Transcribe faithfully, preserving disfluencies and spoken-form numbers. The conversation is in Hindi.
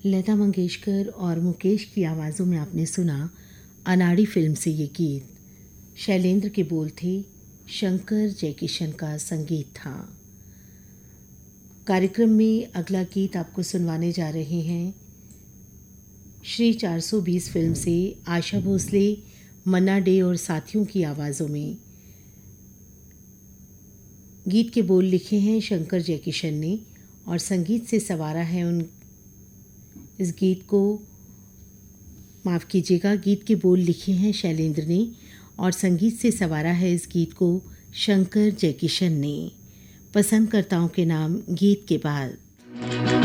लता मंगेशकर और मुकेश की आवाज़ों में आपने सुना अनाड़ी फिल्म से ये गीत। शैलेंद्र के बोल थे, शंकर जयकिशन का संगीत था। कार्यक्रम में अगला गीत आपको सुनवाने जा रहे हैं श्री चार सौ बीस फिल्म से आशा भोसले, मन्ना डे और साथियों की आवाज़ों में। गीत के बोल लिखे हैं शंकर जयकिशन ने और संगीत से संवारा है उन इस गीत को, माफ़ कीजिएगा, गीत के बोल लिखे हैं शैलेंद्र ने और संगीत से संवारा है इस गीत को शंकर जयकिशन ने। पसंदकर्ताओं के नाम गीत के बाद।